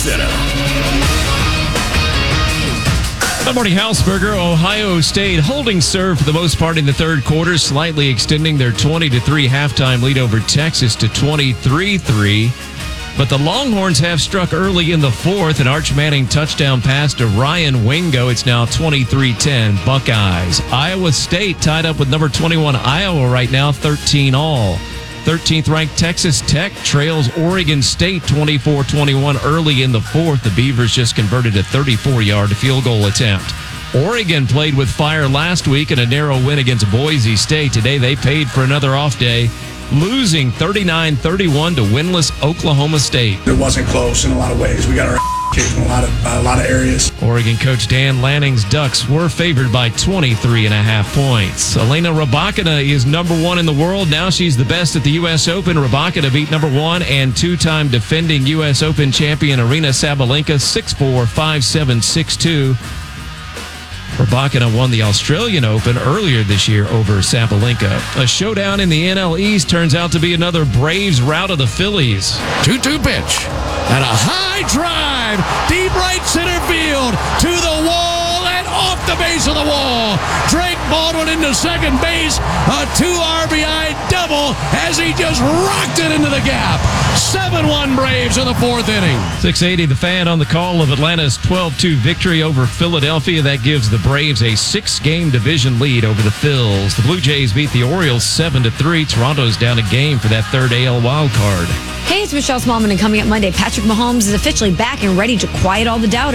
Center. Good morning, Hausberger. Ohio State holding serve for the most part in the third quarter, slightly extending their 20-3 halftime lead over Texas to 23-3. But the Longhorns have struck early in the fourth. An Arch Manning touchdown pass to Ryan Wingo. It's now 23-10 Buckeyes. Iowa State tied up with number 21 Iowa right now, 13-all. 13th ranked Texas Tech trails Oregon State 24-21 early in the fourth. The Beavers just converted a 34-yard field goal attempt. Oregon played with fire last week in a narrow win against Boise State. Today they paid for another off day, losing 39-31 to winless Oklahoma State. It wasn't close in a lot of ways. We got our kicked in a lot of areas. Oregon coach Dan Lanning's Ducks were favored by 23.5 points. Elena Rybakina is number one in the world. Now she's the best at the U.S. Open. Rybakina beat number one and two-time defending U.S. Open champion Aryna Sabalenka 6-4, 5-7, 6-2. Rybakina won the Australian Open earlier this year over Sabalenka. A showdown in the NL East turns out to be another Braves rout of the Phillies. 2-2 pitch. And a high drive. Deep right center field. To the wall and off the base of the wall. Drake Baldwin into second base. A 2 RBI double as he just rocked it into the gap. 7-1 Braves in the fourth inning. 680 The Fan on the call of Atlanta's 12-2 victory over Philadelphia. That gives the Braves a 6-game division lead over the Phils. The Blue Jays beat the Orioles 7-3. Toronto's down a game for that third AL wild card. Hey, it's Michelle Smallman, and coming up Monday, Patrick Mahomes is officially back and ready to quiet all the doubters.